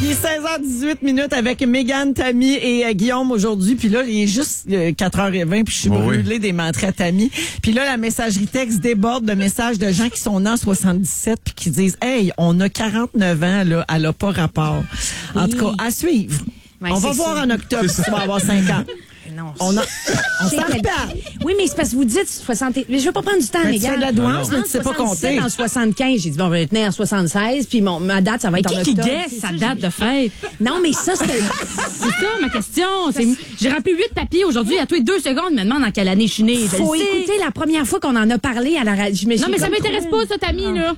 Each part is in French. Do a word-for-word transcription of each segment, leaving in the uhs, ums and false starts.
Il est seize heures dix-huit minutes avec Mégane, Tammy et euh, Guillaume aujourd'hui. Puis là, il est juste euh, quatre heures vingt puis je suis Oh brûlée oui. des mentrées à Tammy. Puis là, la messagerie texte déborde de messages de gens qui sont nés en soixante-dix-sept puis qui disent « Hey, on a quarante-neuf ans, là, elle a pas rapport. » En Oui. tout cas, à suivre. Ouais, on va c'est voir ça. en octobre si tu vas avoir cinq ans. Non. On, a, on C'est s'en quel- reparle. Oui, mais c'est parce que vous dites soixante. Mais je veux pas prendre du temps, Mais les tu gars. fais de la douance, mais tu sais pas compter. En soixante-quinze, j'ai dit, bon, on va être né en soixante-seize, puis mon, ma date, ça va être en Qui qui octobre. guesse C'est sa ça, date de fête? j'ai- Non, mais ça, c'était... C'est ça ma question. C'est- J'ai rempli huit papiers aujourd'hui. À tous les deux secondes, me demande en quelle année je suis née. Je Faut le sais. écouter la première fois qu'on en a parlé à la radio. Non, mais ça m'intéresse pas, ça, Tammy, là.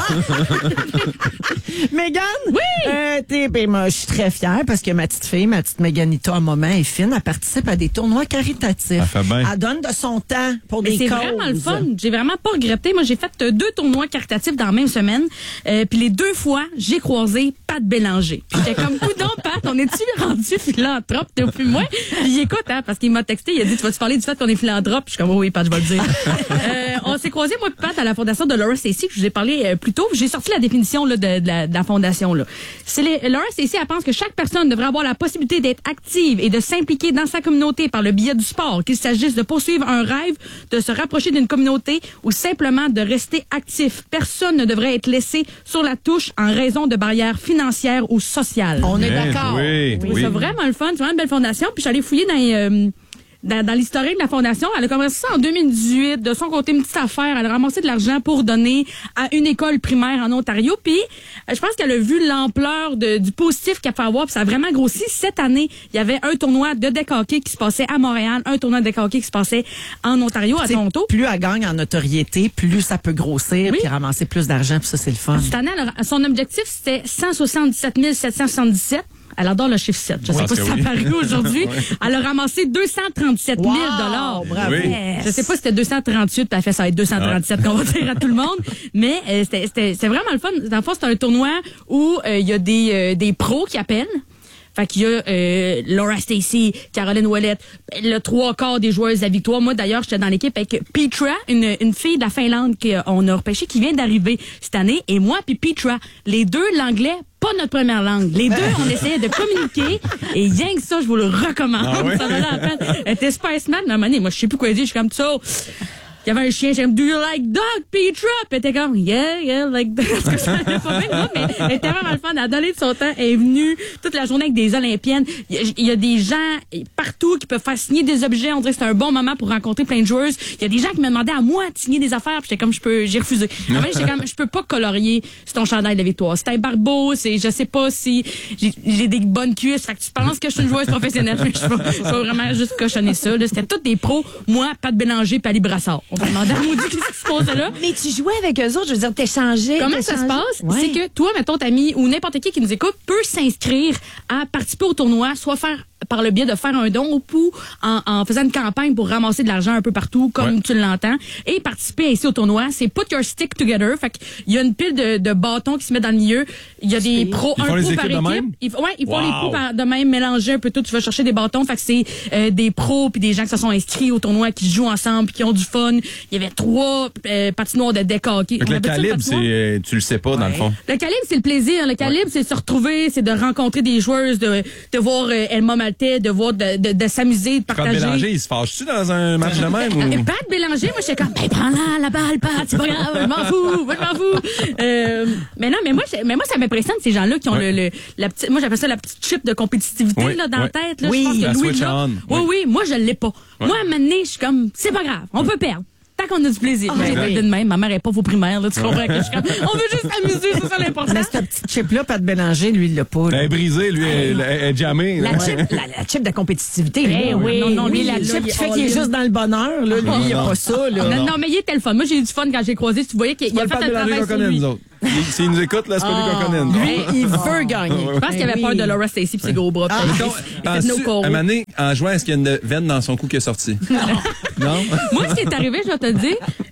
Mégane? Oui! Euh, t'es- ben, moi, je suis très fière parce que ma petite fille, ma petite Méganita, à un moment, est fine. Elle participe à des tournois caritatifs. Elle fait bien. Elle donne de son temps pour Mais des c'est causes. vraiment le fun. J'ai vraiment pas regretté. Moi, j'ai fait euh, deux tournois caritatifs dans la même semaine. Euh, Puis les deux fois, j'ai croisé Pat Bélanger. Puis j'étais comme, coudonc, Pat, on est-tu rendu philanthrope depuis moi? Puis il écoute, hein, parce qu'il m'a texté, il a dit, tu vas-tu parler du fait qu'on est philanthrope? Puis je suis comme, oh, oui, Pat, je vais le dire. euh, on s'est croisés, moi, puis Pat, à la fondation de Laura Stacey, que je vous ai parlé euh, plus tôt. J'ai sorti la définition là, de, de, la, de la fondation. Là. C'est les, Laura Stacey, elle pense que chaque personne devrait avoir la possibilité d'être active et de s'impliquer dans sa communauté par le biais du sport, qu'il s'agisse de poursuivre un rêve, de se rapprocher d'une communauté ou simplement de rester actif. Personne ne devrait être laissé sur la touche en raison de barrières financières ou sociales. On est Bien d'accord. joué. Oui, Oui. c'est vraiment le fun. C'est vraiment une belle fondation. Puis je suis allée fouiller dans, euh, dans, dans l'historique de la fondation. Elle a commencé ça en deux mille dix-huit. De son côté, une petite affaire. Elle a ramassé de l'argent pour donner à une école primaire en Ontario. Puis euh, je pense qu'elle a vu l'ampleur de, du positif qu'elle peut avoir. Puis ça a vraiment grossi. Cette année, il y avait un tournoi de deck hockey qui se passait à Montréal, un tournoi de deck hockey qui se passait en Ontario, à T'sais, Toronto. plus elle gagne en notoriété, plus ça peut grossir Oui. puis ramasser plus d'argent, puis ça, c'est le fun. Cette année, elle a- son objectif, c'était cent soixante-dix-sept mille sept cent soixante-dix-sept. Elle adore le chiffre sept. Je sais Ouais, pas parce si que ça oui. paraît aujourd'hui. Elle a ramassé deux cent trente-sept mille dollars. Wow, bravo. Oui. Je sais pas si c'était deux cent trente-huit, puis elle fait ça va être deux cent trente-sept qu'on va dire à tout le monde. Mais euh, c'était c'était- c'était vraiment le fun. Dans le fond, c'est un tournoi où euh, il y a des, euh, des pros qui appellent. Fait qu'il y a euh, Laura Stacey, Caroline Ouellette, le trois quarts des joueuses de la victoire. Moi, d'ailleurs, j'étais dans l'équipe avec Petra, une, une fille de la Finlande qu'on a repêchée, qui vient d'arriver cette année. Et moi, puis Petra, les deux, l'anglais, pas notre première langue. Les deux, on essayait de communiquer. Et rien que ça, je vous le recommande. Ah ouais? Ça valait la peine. Elle était super smart, mais à un moment donné, moi, je sais plus quoi dire. Je suis comme ça. Il y avait un chien, j'ai comme, do you like dog, Petra? Puis elle était comme, yeah, yeah, like dog. Parce que ça allait pas bien, moi, mais elle était vraiment le fun. Elle a donné de son temps. Elle est venue toute la journée avec des Olympiennes. Il y a, il y a des gens partout qui peuvent faire signer des objets. On dirait que c'est un bon moment pour rencontrer plein de joueuses. Il y a des gens qui me demandaient à moi de signer des affaires. Puis j'étais comme, je peux, j'ai refusé. En fait, j'étais comme, je peux pas colorier sur ton chandail de victoire. C'est un barbeau, c'est, je sais pas si j'ai, j'ai des bonnes cuisses. Fait que tu penses que je suis une joueuse professionnelle. Mais je peux pas, je peux vraiment juste cochonner ça, là. C'était tous des pros. Moi, Pat Bélanger, puis Ali Brassard. On va demander à Maudit qu'est-ce qui se passe là. Mais tu jouais avec eux autres, je veux dire, t'échangeais. Comment ça se t'échangeais. passe? Ouais. C'est que toi, mettons, ta amie ou n'importe qui qui nous écoute peut s'inscrire à participer au tournoi, soit faire par le biais de faire un don ou en, en faisant une campagne pour ramasser de l'argent un peu partout, comme Ouais. tu l'entends, et participer ainsi au tournoi. C'est Put Your Stick Together. Fait qu'il y a une pile de, de bâtons qui se met dans le milieu. Il y a des pros, Ils un font les pro par équipes de équipe. même? Ils, f- ouais, ils font Wow. les pros par, de même, mélanger un peu tout. Tu vas chercher des bâtons. Fait que c'est euh, des pros puis des gens qui se sont inscrits au tournoi, qui jouent ensemble puis qui ont du fun. Il y avait trois euh, patinoires de deck hockey. Fait que On le appelle ça une calibre, patinoire? c'est, euh, tu le sais pas, dans le fond. Le calibre, c'est le plaisir. Le calibre, c'est de se retrouver, c'est de rencontrer des joueuses, de, de voir euh, Elma Maltais, de voir, de, de, de s'amuser, de Pat partager. Bélanger, il se fâche-tu dans un match de même? Euh, Ou... Pat Bélanger, moi, j'étais comme, ben, prends-la, la balle, Pat, c'est pas grave, je m'en fous, moi, je m'en fous. Euh, mais non, mais moi, c'est- mais moi, ça m'impressionne, ces gens-là qui ont Ouais. le, le, la petite, moi, j'appelle ça la petite chip de compétitivité, Oui, là, dans ouais. la tête, là. Oui, Je pense que la Louis, switch là, on. Oui, Oui. oui, moi, je l'ai pas. Ouais. Moi, à un moment donné, je suis comme, c'est pas grave, on peut perdre. Tant qu'on a du plaisir. Ah, J'ai oui. été de même. Ma mère est pas vos primaires, là. Tu comprends que je suis comme, on veut juste s'amuser, c'est ça l'important. Mais cette petite chip-là, Pat Bélanger, lui, il l'a pas. là. Elle est brisée, lui, elle, elle est jammée. La là. chip, la, la chip de compétitivité. Eh là. oui. Non, non, lui, Oui, la là, chip il- qui fait on qu'il est l'aime. juste dans le bonheur, là, lui, il n'y a non. pas ça, là. Non, non, mais il était le fun. Moi, j'ai eu du fun quand j'ai croisé. Tu voyais qu'il il C'est a pas le fait Pat un Bélanger travail qu'on sur connaît, lui. nous autres. Il- S'il nous écoute, là, c'est pas lui qu'on connaît. nous. Lui, il veut gagner. Je pense qu'il avait oui. peur de Laura Stacey pis ses gros bras. Mettons, Il fait penses-tu, no call. à un moment donné, en jouant, est-ce qu'il y a une veine dans son cou qui est sortie? Non? Moi, ce qui est arrivé, je vais te le dire,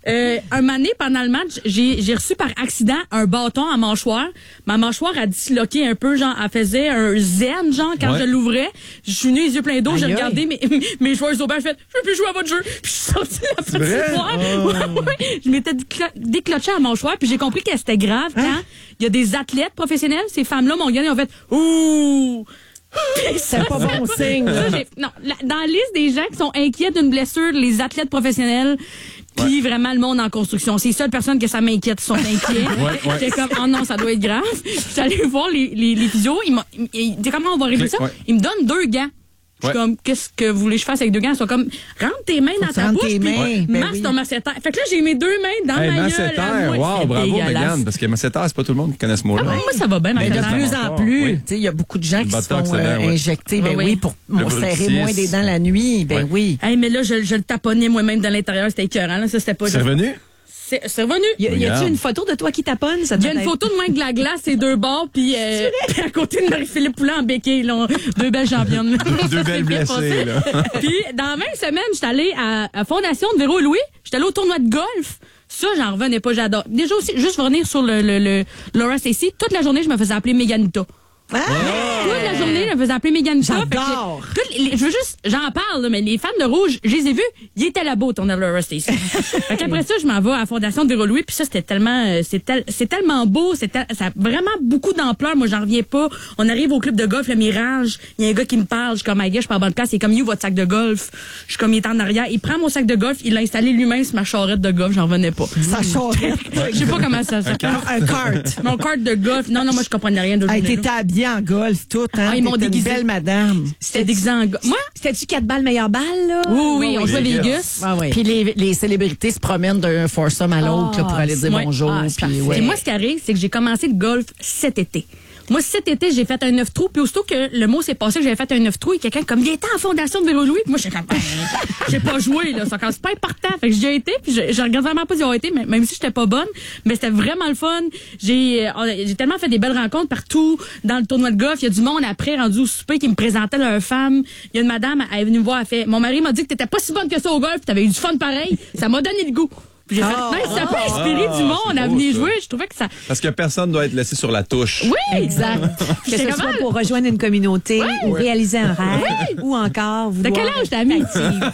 Euh, un moment donné, pendant le match, j'ai, j'ai reçu par accident un bâton à mâchoire. Ma mâchoire a disloqué un peu, genre, elle faisait un zen, genre, quand Ouais. je l'ouvrais. Je suis venue les yeux pleins d'eau, j'ai Aïe, regardé mes, mes joueurs au banc, j'ai fait, je veux plus jouer à votre jeu. Puis je suis sortie de la vrai? patinoire. Oh. Ouais, ouais. Je m'étais déclo- déclochée à la mâchoire, puis j'ai compris que c'était grave quand il y a des athlètes professionnels, ces femmes-là m'ont regardé, ils ont fait, ouh! C'est pas bon signe. Ça, j'ai- non, la- dans la liste des gens qui sont inquiets d'une blessure, les athlètes professionnels, puis vraiment le monde en construction. C'est les seules personnes que ça m'inquiète qui sont inquiets. Ouais, ouais. J'étais comme, oh non, ça doit être grave. J'étais allée voir les, les, les physios. Ils m'ont, ils, ils disaient, comment on va régler ça? Ouais. Ils me donnent deux gants. Je suis Ouais. comme, qu'est-ce que vous voulez que je fasse avec deux gants? Ils sont comme, rentre tes mains dans que ta tu rentres bouche, tes puis mains, ben masse oui. ton masséter. Fait que là, j'ai mes deux mains dans Hey, ma gueule. à masséter, moi. wow, C'est bravo, dégueulasse. Mégane. Parce que masséter, c'est pas tout le monde qui connaît ce mot-là. Ah, moi, ça va bien, Mais de masséter. plus en plus, Oui. tu sais, il y a beaucoup de gens qui se Botox, font euh, c'est bien, ouais. injecter, ben Oui, oui, oui. pour Le serrer bruxisme. moins des dents la nuit, ben Ouais. oui. Hey, mais là, je, je le taponnais moi-même de l'intérieur. C'était écœurant, là. Ça, c'était pas C'est revenu? C'est, c'est revenu. Y, a- y Regarde. a-tu une photo de toi qui taponne? Ça Il y a doit une être- photo de moi avec de la glace et deux bords, puis euh, puis à côté de Marie-Philippe Poulin en béquille, là, deux belles championnes. Deux Ça belles s'est bien blessées, passé. là. Puis dans la même semaine, j'étais allée à, à Fondation de Véro Louis, j'étais allée au tournoi de golf. Ça, j'en revenais pas, j'adore. Déjà aussi, juste revenir sur le, le, le Laura Stacey, toute la journée, je me faisais appeler Méganita. Ah! Toute la journée, je me faisais appeler Méganita. J'adore. Fait que j'ai- toutes les- je veux juste, j'en parle, là, mais les fans de Rouge, je les ai vus, ils étaient là-bas au tournoi de Laura Stacey. Fait qu'après ça, je m'en vais à la Fondation de Véro Louis, puis ça, c'était tellement, euh, c'est, tel- c'est tellement beau, c'est tel- ça a vraiment beaucoup d'ampleur. Moi, j'en reviens pas. On arrive au club de golf, le Mirage. Il y a un gars qui me parle, je suis comme, my gars, je suis pas à bonne place. Il est comme, you, votre sac de golf. Je suis comme, il est en arrière. Il prend mon sac de golf, il l'a installé lui-même sur ma charrette de golf, j'en revenais pas. Ça charrette. Je sais pas comment ça s'appelle. Un cart. Mon cart de golf. Non, non, moi, je comprenais rien de Hey, journée, là. t'étais habillée en golf, tout, hein? Ah, ils m'ont T'étais une déguisée. belle madame. C'était déguisé en golf. Moi? C'était-tu quatre balles, meilleure balle, là? Oui, oui, on jouait à Vegas. Vegas. Ah oui. Puis les, les célébrités se promènent d'un foursome à l'autre là, pour aller dire ouais. bonjour. Ah, c'est puis parfait. ouais. Et moi, ce qui arrive, c'est que j'ai commencé le golf cet été. Moi, cet été, j'ai fait un neuf trous, puis aussitôt que le mot s'est passé que j'avais fait un neuf trous, et quelqu'un comme, il était en fondation de Vélo Louis, puis moi, j'étais comme, ben, j'ai pas joué, là, ça c'est pas important. Fait que j'y ai été, puis je, je regrette vraiment pas d'y avoir été, mais, même si j'étais pas bonne, mais c'était vraiment le fun. J'ai, euh, j'ai tellement fait des belles rencontres partout dans le tournoi de golf. Il y a du monde après, rendu au souper, qui me présentait leur femme. Il y a une madame, elle est venue me voir, elle fait, mon mari m'a dit que t'étais pas si bonne que ça au golf, puis t'avais eu du fun pareil. Ça m'a donné le goût. Puis j'ai fait, Ah. ben, ça peut inspirer Ah, du monde c'est à beau, venir ça. jouer. Je trouvais que ça, Parce que personne doit être laissé sur la touche. oui! Exact. Que C'est ce comment? soit pour rejoindre une communauté ou réaliser un rêve ou encore T'as vouloir... quel âge, ta amie?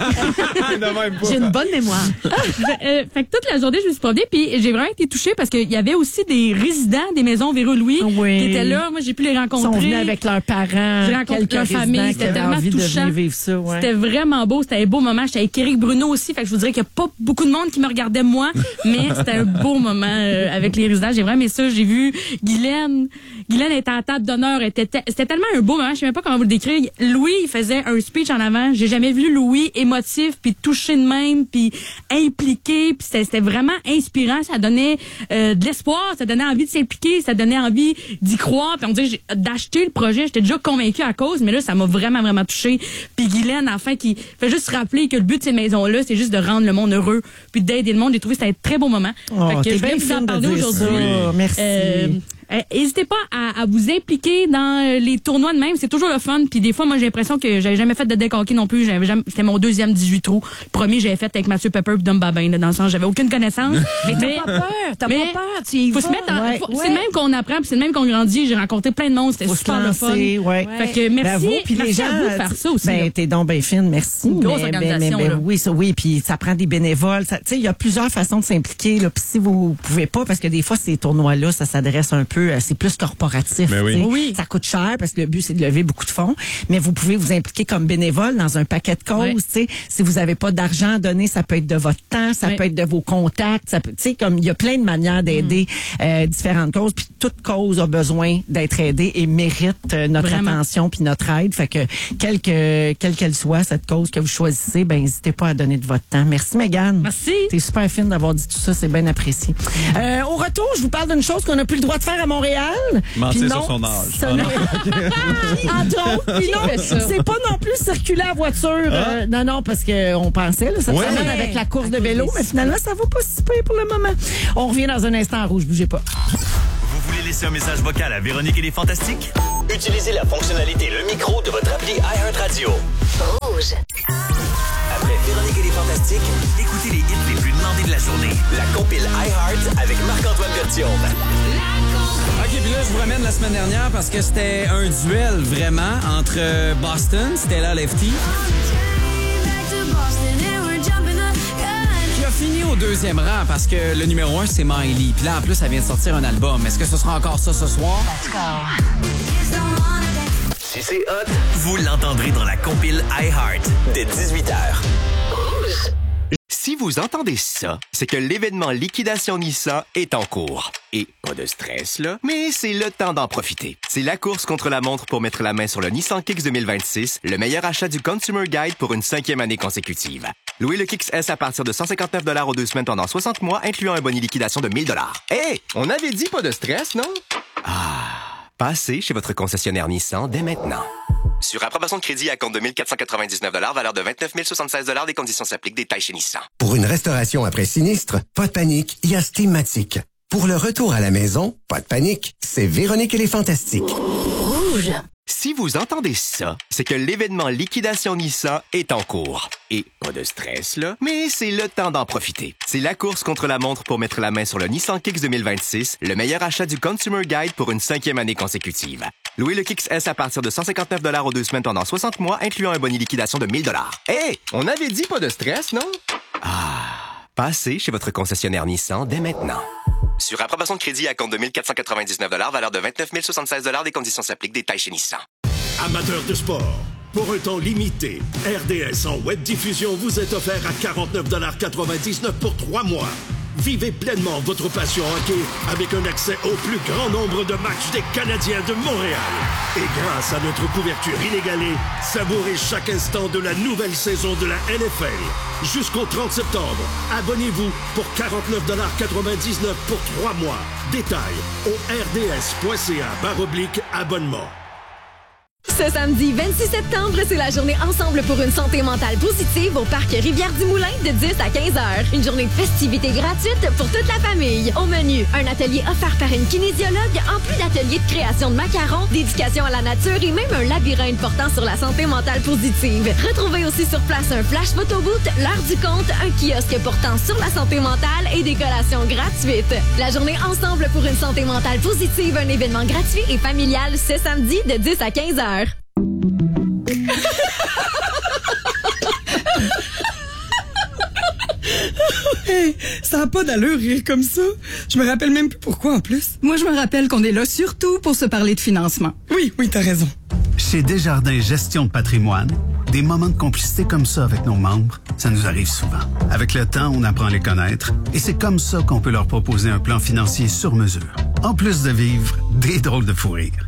De même pas. J'ai une bonne mémoire. Euh, fait que toute la journée, je me suis promenée, puis j'ai vraiment été touchée parce qu'il y avait aussi des résidents des maisons Véro Louis Oui. qui étaient là. Moi, j'ai pu les Ils rencontrer. sont venus avec leurs parents, J'ai rencontré quelques leur résidents famille, qui c'était avaient tellement envie de touchant. venir vivre ça. Ouais. C'était vraiment beau, c'était un beau moment. J'étais avec Éric Bruno aussi, fait que je vous dirais qu'il n'y a pas beaucoup de monde qui me regardait moi, mais c'était un beau moment euh, avec les résidents. J'ai vraiment aimé ça. J'ai vu Guylaine. Guylaine était à la table d'honneur. Était te- C'était tellement un beau moment. Je sais même pas comment vous le décrire. Louis, il faisait un speech en avant. J'ai jamais vu Louis émotif, puis touché de même, puis impliqué. Puis c'était c'était vraiment inspirant. Ça donnait euh, de l'espoir. Ça donnait envie de s'impliquer. Ça donnait envie d'y croire. Puis on dirait j'ai- d'acheter le projet. J'étais déjà convaincue à cause, mais là, ça m'a vraiment, vraiment touché. Puis Guylaine, enfin, qui fait juste se rappeler que le but de ces maisons-là, c'est juste de rendre le monde heureux, puis d'aider le monde. J'ai trouvé que c'était un très beau moment. Oh, Fait que t'es je voulais bien vous en fine de parler dire aujourd'hui. ça. Merci. Euh, euh, N'hésitez pas à, à vous impliquer dans euh, les tournois de même. C'est toujours le fun. Puis des fois, moi, j'ai l'impression que j'avais jamais fait de deck hockey non plus. J'avais jamais- C'était mon deuxième dix-huit trous. Le premier, j'avais fait avec Mathieu Pepper et Dom Babin. Là, dans le sens, j'avais aucune connaissance. Mais t'as pas peur. T'as mais pas peur. Tu y faut vas. se mettre en, Ouais. faut- Ouais. C'est le même qu'on apprend, puis c'est le même qu'on grandit. J'ai rencontré plein de monde. C'était Faut se super le fun. lancer, ouais. Fait que merci, Bravo. Puis merci les gens, à vous de faire ça aussi. là. Ben, t'es donc bien fine, merci. Une grosse Mais- mais- organisation, mais- mais là. oui, ça, oui. Puis ça prend des bénévoles. Ça- Tu sais, il y a plusieurs façons de s'impliquer. Là. Puis si vous pouvez pas, parce que des fois ces tournois-là, ça s'adresse un peu, euh, c'est plus corporatif. Ben oui. tu sais. Oui. Ça coûte cher parce que le but c'est de lever beaucoup de fonds. Mais vous pouvez vous impliquer comme bénévole dans un paquet de causes. Ouais. Tu sais, si vous avez pas d'argent à donner, ça peut être de votre temps, ça Ouais. peut être de vos contacts. Ça peut, tu sais, comme il y a plein de manières d'aider Mm. euh, différentes causes. Puis toute cause a besoin d'être aidée et mérite euh, notre Vraiment. attention puis notre aide. Fait que quelle que quelle qu'elle soit cette cause que vous choisissez, ben n'hésitez pas à donner de votre temps. Merci Mégane. Merci. T'es super fine d'avoir dit tout ça, c'est bien apprécié. Euh, au retour, je vous parle d'une chose qu'on n'a plus le droit de faire à Montréal. Mentir Puis sur non, son âge. ce Ah, n'est- non. Entre autres, puis non, fait ça? c'est pas non plus circuler à voiture. euh, non, non, parce qu'on pensait là, cette Ouais. semaine avec la course de vélo, mais finalement, ça va pas si pire pour le moment. On revient dans un instant en rouge, bougez pas. Vous voulez laisser un message vocal à Véronique et les Fantastiques? Utilisez la fonctionnalité Le Micro de votre appli iHeartRadio. Rouge. Après Véronique et les Fantastiques, Écoutez les hits les plus demandés de la journée. la compile iHeart avec Marc-Antoine Berthiaume. OK, puis là, je vous ramène la semaine dernière parce que c'était un duel vraiment entre Boston, Stella Lefty, qui a fini au deuxième rang parce que le numéro un, c'est Miley. Puis là, en plus, ça vient de sortir un album. Est-ce que ce sera encore ça ce soir? Si c'est hot, Vous l'entendrez dans la compile iHeart. dès dix-huit heures. Si vous entendez ça, c'est que l'événement Liquidation Nissan est en cours. Et pas de stress, là, mais c'est le temps d'en profiter. C'est la course contre la montre pour mettre la main sur le Nissan Kicks deux mille vingt-six, le meilleur achat du Consumer Guide pour une cinquième année consécutive. Louez le Kicks S à partir de cent cinquante-neuf dollars aux deux semaines pendant soixante mois, incluant un bonus liquidation de mille dollars. Hé, on avait dit pas de stress, non? Ah, passez chez votre concessionnaire Nissan dès maintenant. Sur approbation de crédit à compte de mille quatre cent quatre-vingt-dix-neuf dollars, valeur de vingt-neuf mille soixante-seize dollars, des conditions s'appliquent, détails chez Nissan. Pour une restauration après sinistre, pas de panique, il y a Steamatic. Pour le retour à la maison, pas de panique, c'est Véronique et les Fantastiques. Si vous entendez ça, c'est que l'événement Liquidation Nissan est en cours. Et pas de stress, là, mais c'est le temps d'en profiter. C'est la course contre la montre pour mettre la main sur le Nissan Kicks deux mille vingt-six, le meilleur achat du Consumer Guide pour une cinquième année consécutive. Louez le Kicks S à partir de cent cinquante-neuf dollars aux deux semaines pendant soixante mois, incluant un bonus liquidation de mille dollars. Hé, on avait dit pas de stress, non? Ah, passez chez votre concessionnaire Nissan dès maintenant. Sur approbation de crédit à compte de mille quatre cent quatre-vingt-dix-neuf dollars, valeur de vingt-neuf mille soixante-seize dollars, des conditions s'appliquent, détails chez Nissan. Amateurs de sport, pour un temps limité, R D S en web diffusion vous est offert à quarante-neuf dollars quatre-vingt-dix-neuf pour trois mois. Vivez pleinement votre passion hockey avec un accès au plus grand nombre de matchs des Canadiens de Montréal. Et grâce à notre couverture inégalée, savourez chaque instant de la nouvelle saison de la N F L. Jusqu'au trente septembre, abonnez-vous pour quarante-neuf dollars quatre-vingt-dix-neuf pour trois mois. Détails au rds.ca barre oblique abonnement. Ce samedi vingt-six septembre, c'est la journée Ensemble pour une santé mentale positive au parc Rivière-du-Moulin de dix à quinze heures. Une journée de festivités gratuite pour toute la famille. Au menu, un atelier offert par une kinésiologue, en plus d'ateliers de création de macarons, d'éducation à la nature et même un labyrinthe portant sur la santé mentale positive. Retrouvez aussi sur place un flash photoboot, l'heure du compte, un kiosque portant sur la santé mentale et des collations gratuites. La journée Ensemble pour une santé mentale positive, un événement gratuit et familial ce samedi de dix à quinze heures. Hey, ça n'a pas d'allure rire comme ça. Je me rappelle même plus pourquoi en plus. Moi, je me rappelle qu'on est là surtout pour se parler de financement. Oui, oui, t'as raison. Chez Desjardins Gestion de patrimoine, des moments de complicité comme ça avec nos membres, ça nous arrive souvent. Avec le temps, on apprend à les connaître et c'est comme ça qu'on peut leur proposer un plan financier sur mesure. En plus de vivre des drôles de fou rire.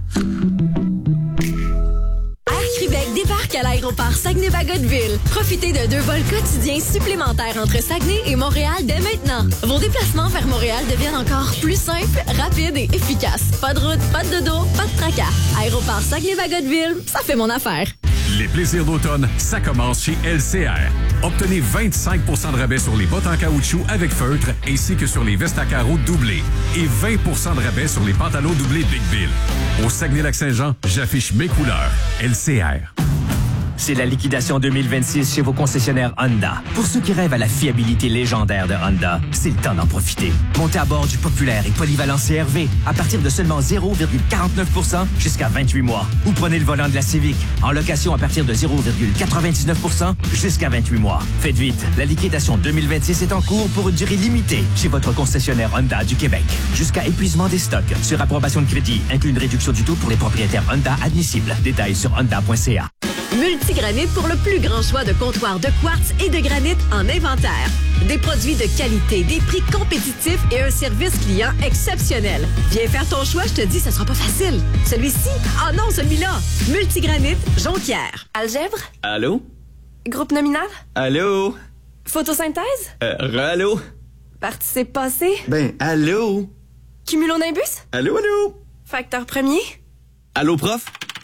Air Québec débarque à l'aéroport Saguenay-Bagotville. Profitez de deux vols quotidiens supplémentaires entre Saguenay et Montréal dès maintenant. Vos déplacements vers Montréal deviennent encore plus simples, rapides et efficaces. Pas de route, pas de dodo, pas de tracas. Aéroport Saguenay-Bagotville, ça fait mon affaire. Les plaisirs d'automne, ça commence chez L C R. Obtenez vingt-cinq pour cent de rabais sur les bottes en caoutchouc avec feutre ainsi que sur les vestes à carreaux doublées et vingt pour cent de rabais sur les pantalons doublés Big Bill. Au Saguenay-Lac-Saint-Jean, j'affiche mes couleurs. L C R. C'est la liquidation deux mille vingt-six chez vos concessionnaires Honda. Pour ceux qui rêvent à la fiabilité légendaire de Honda, c'est le temps d'en profiter. Montez à bord du populaire et polyvalent C R V à partir de seulement zéro virgule quarante-neuf pour cent jusqu'à vingt-huit mois. Ou prenez le volant de la Civic en location à partir de zéro virgule quatre-vingt-dix-neuf pour cent jusqu'à vingt-huit mois. Faites vite, la liquidation deux mille vingt-six est en cours pour une durée limitée chez votre concessionnaire Honda du Québec. Jusqu'à épuisement des stocks. Sur approbation de crédit, inclut une réduction du taux pour les propriétaires Honda admissibles. Détails sur honda point c a. Multigranit pour le plus grand choix de comptoirs de quartz et de granit en inventaire. Des produits de qualité, des prix compétitifs et un service client exceptionnel. Viens faire ton choix, je te dis, ça sera pas facile. Celui-ci? Ah non, celui-là! Multigranit Jonquière. Algèbre? Allô? Groupe nominal? Allô? Photosynthèse? Euh, re-allô? Participe passé? Ben, allô? Cumulonimbus? Allô, allô? Facteur premier? Allô, prof?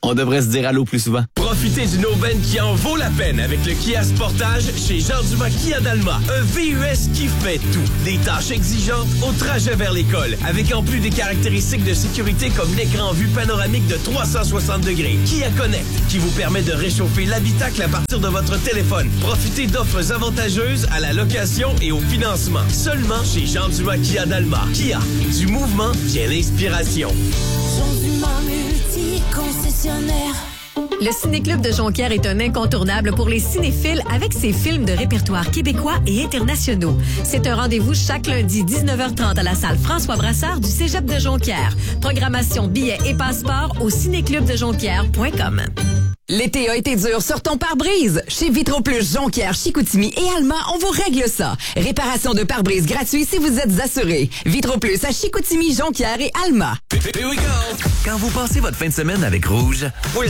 On devrait se dire allô plus souvent. Profitez d'une aubaine qui en vaut la peine avec le Kia Sportage chez Jean Dumas Kia d'Alma. Un V U S qui fait tout. Des tâches exigeantes au trajet vers l'école. Avec en plus des caractéristiques de sécurité comme l'écran vue panoramique de trois cent soixante degrés. Kia Connect qui vous permet de réchauffer l'habitacle à partir de votre téléphone. Profitez d'offres avantageuses à la location et au financement. Seulement chez Jean Dumas Kia d'Alma. Kia, du mouvement vient l'inspiration. Jean Dumas multi-concessionnaire. Le Ciné-Club de Jonquière est un incontournable pour les cinéphiles avec ses films de répertoire québécois et internationaux. C'est un rendez-vous chaque lundi dix-neuf heures trente à la salle François Brassard du Cégep de Jonquière. Programmation, billets et passeports au cinéclub de jonquière point com. L'été a été dur sur ton pare-brise. Chez Vitroplus Jonquière, Chicoutimi et Alma, on vous règle ça. Réparation de pare-brise gratuit si vous êtes assuré. Vitroplus à Chicoutimi, Jonquière et Alma. Quand vous passez votre fin de semaine avec Rouge, vous